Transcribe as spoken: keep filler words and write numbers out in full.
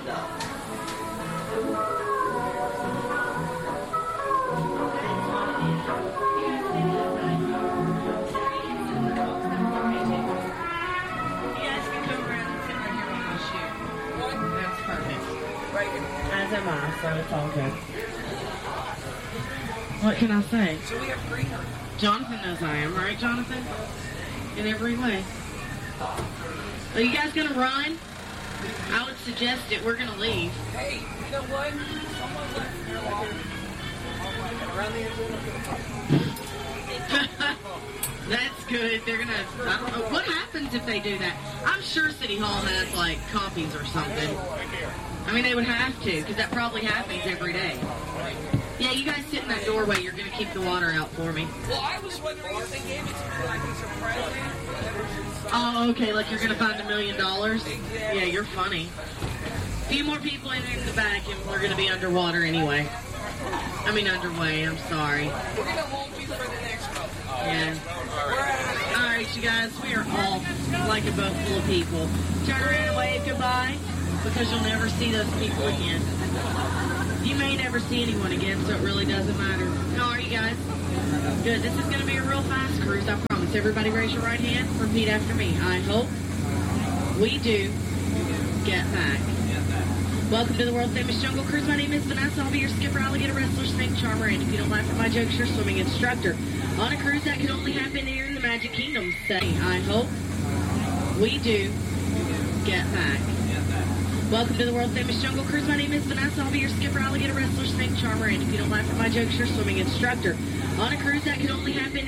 As am I, so it's all good. What can I say? So we have greenery. Jonathan knows I am, right, Jonathan? In every way. Are you guys gonna run? I would suggest it. We're gonna leave. Hey, you know what? Someone left their water around the end. That's good. They're gonna. I don't know what happens if they do that. I'm sure City Hall has like copies or something. I mean, they would have to, because that probably happens every day. Yeah, you guys sit in that doorway. You're going to keep the water out for me. Well, I was wondering if they gave it to me like it's a present. Oh, okay, like you're going to find a million dollars? Yeah, you're funny. A few more people in, in the back, and we're going to be underwater anyway. I mean, underway, I'm sorry. We're going to hold you for the next row. Yeah. All right, you guys, we are all like a boat full of people. Turn around and wave goodbye, because you'll never see those people again. You may never see anyone again, so it really doesn't matter. How are you guys? Good. This is going to be a real fast cruise, I promise. Everybody raise your right hand. Repeat after me. I hope we do get back. Welcome to the world-famous Jungle Cruise. My name is Vanessa. I'll be your skipper, alligator wrestler, snake charmer, and if you don't laugh at my jokes, your swimming instructor. On a cruise that can only happen here in the Magic Kingdom. Say, I hope we do get back. Welcome to the world-famous Jungle Cruise. My name is Vanessa. I'll be your skipper, alligator wrestler, snake charmer, and if you don't laugh at my jokes, your swimming instructor. On a cruise that can only happen